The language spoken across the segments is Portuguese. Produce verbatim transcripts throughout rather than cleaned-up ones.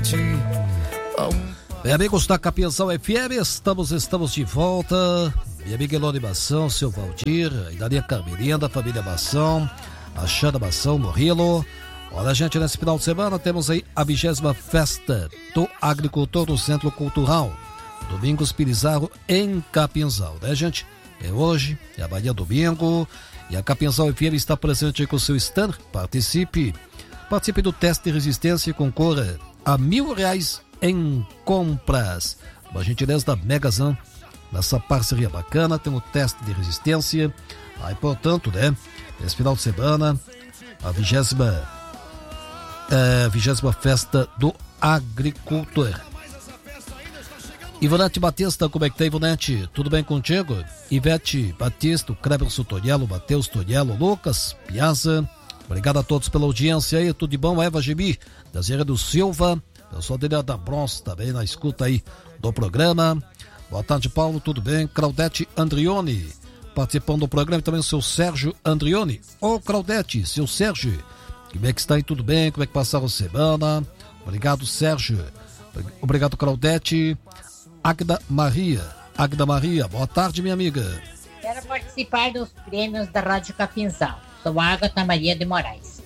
noite. Bem, amigos da Capinzal F M, estamos, estamos de volta. Minha amiga Elone Mação, seu Valdir, a Idaria Carmirinha, da família Mação, a Xana Mação, Morrilo. Olha, gente, nesse final de semana temos aí a vigésima festa do agricultor no Centro Cultural, Domingos Pirizarro, em Capinzal, né, gente? É hoje, é amanhã, domingo, e a Capinzal F M está presente aí com o seu stand. Participe, participe do teste de resistência e concorra a mil reais em compras. Uma gentileza da Megazan, nessa parceria bacana, tem o teste de resistência. Aí, portanto, né, esse final de semana, a vigésima, é, vigésima festa do agricultor. Ivonete Batista, como é que tá, Ivonete? Tudo bem contigo? Ivete Batista, o Cleberson Toniello, Matheus Toniello, Lucas Piazza, obrigado a todos pela audiência aí, tudo de bom? Eva Gibi, da Zera do Silva, pessoal dele da Bronze, também na escuta aí do programa. Boa tarde, Paulo, tudo bem? Claudete Andrione, participando do programa, e também o seu Sérgio Andrione. Ô, Claudete, seu Sérgio, como é que está aí, tudo bem? Como é que passaram a semana? Obrigado, Sérgio. Obrigado, Claudete. Agda Maria, Agda Maria, boa tarde, minha amiga. Quero participar dos prêmios da Rádio Capinzal. Sou Agatha Maria de Moraes.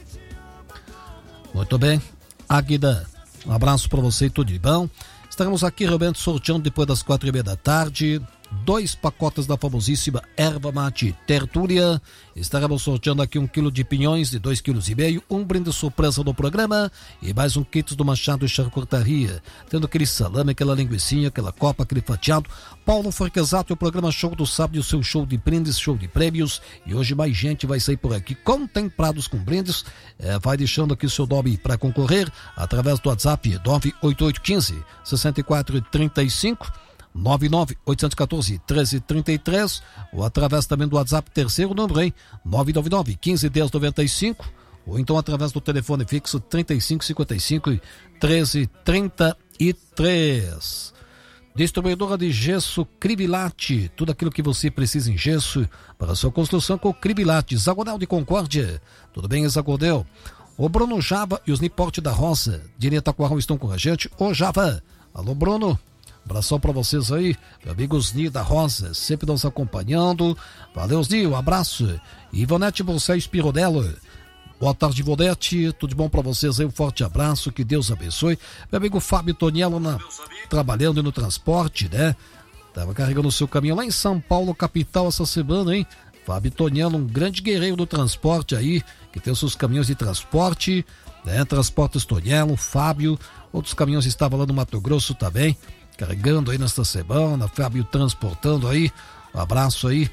Muito bem, Agda, um abraço para você e tudo de bom. Estaremos aqui realmente sorteando depois das quatro e meia da tarde dois pacotes da famosíssima erva mate Tertúlia. Estaremos sorteando aqui um quilo de pinhões de dois quilos e meio, um brinde surpresa do programa e mais um kit do Machado e Charcutaria, tendo aquele salame, aquela linguicinha, aquela copa, aquele fatiado. Paulo Forquesato, o programa Show do Sábado e o seu show de brindes, show de prêmios, e hoje mais gente vai sair por aqui contemplados com brindes. É, vai deixando aqui o seu nome para concorrer através do WhatsApp nove oito oito um cinco, seis quatro três cinco, nove nove oito um quatro, um três três três, ou através também do WhatsApp, terceiro número, hein? nove nove nove, um cinco, um zero nove cinco, ou então através do telefone fixo trinta e cinco, cinquenta e cinco, treze, trinta e três. Distribuidora de gesso Cribilate, tudo aquilo que você precisa em gesso para a sua construção com Cribilate. Zagodel de Concórdia, tudo bem, Zagodel? O Bruno Java e os Niporte da Roça, direto a Coarão, estão com a gente. Ô Java, alô Bruno, abração pra vocês aí, meu amigo Osni da Rosa, sempre nos acompanhando. Valeu, Osni, um abraço. Ivonete, você é Espirodelo. Boa tarde, Ivonete, tudo bom pra vocês aí, um forte abraço, que Deus abençoe. Meu amigo Fábio Toniello, na, trabalhando no transporte, né? Tava carregando o seu caminhão lá em São Paulo, capital, essa semana, hein? Fábio Toniello, um grande guerreiro do transporte aí, que tem os seus caminhões de transporte, né? Transportes Toniello, Fábio, outros caminhões estavam lá no Mato Grosso também, carregando aí nesta semana, Fábio transportando aí, um abraço aí,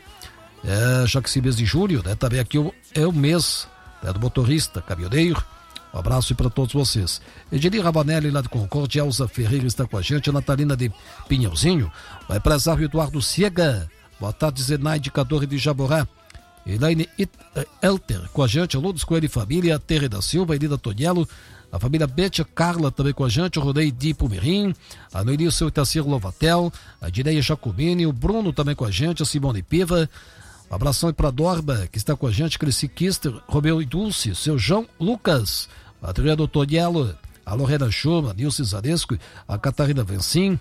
é, já que esse mês de julho, né, também aqui é o mês, né, do motorista, caminhoneiro, um abraço aí para todos vocês. Edili Rabanelli lá de Concórdia, Elza Ferreira está com a gente, a Natalina de Pinhãozinho, o empresário Eduardo Ciega, boa tarde, Zenaide Cadore de Jaborá, Elaine Elter com a gente, Lourdes Coelho e família, Terre da Silva, Elida Toniello, a família Betia Carla também com a gente, o Rodei Di Pumerim, a Noeli, o seu Itacir Lovatel, a Direia Jacobini, o Bruno também com a gente, a Simone Piva, um abração aí pra Dorba, que está com a gente, Cresci Kister, Romeu e Dulce, seu João Lucas, a Adriano Toniello, a Lorena Chuma, Nilce Zaresco, a Catarina Vencin,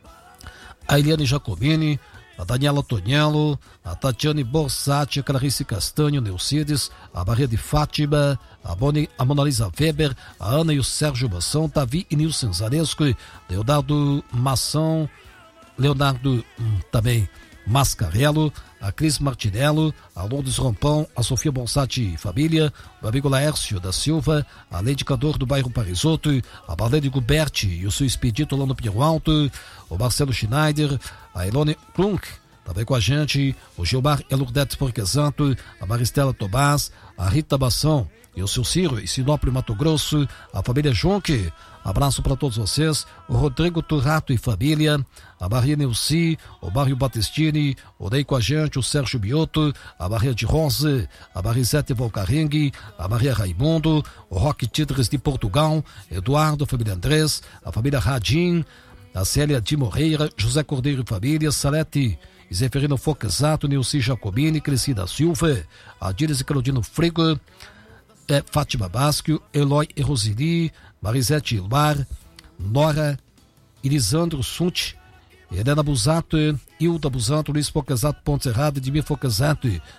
a Eliane Jacobini, a Daniela Toniello, a Tatiane Borsatti, a Clarice Castanho, Neucides, a Maria de Fátima, a, Boni, a Monalisa Weber, a Ana e o Sérgio Mação, Tavi e Nilson Zaresco, Leonardo Mação, Leonardo hum, também Mascarello, a Cris Martinello, a Lourdes Rompão, a Sofia Borsatti e família, o amigo Laércio da Silva, a Leide Cador do bairro Parisotto, a Marlene Guberti e o seu expedito lá no Pinhão Alto, o Marcelo Schneider, a Elone Klunk, também com a gente, o Gilmar Elurdete Porquesanto, a Maristela Tomás, a Rita Bação e o seu Ciro e Sinop Mato Grosso, a família Junque, abraço para todos vocês, o Rodrigo Turrato e família, a Maria Neuci, o Mário Battistini, o Ney com a gente, o Sérgio Biotto, a Maria de Rose, a Marisete Volcarengue, a Maria Raimundo, o Roque Tidres de Portugal, Eduardo, a família Andrés, a família Radim, a Célia de Moreira, José Cordeiro e família, Salete Zeferino Focasato, Nilci Jacobini, Crescida Silva, a Díris e Claudino Frigo, é, Fátima Basquio, Eloy e Rosili, Marisete Ilmar, Nora, Elisandro Sunti, Helena Busato, Hilda Busato, Luiz Focasato, Ponte Serrada, Edmir Focasato,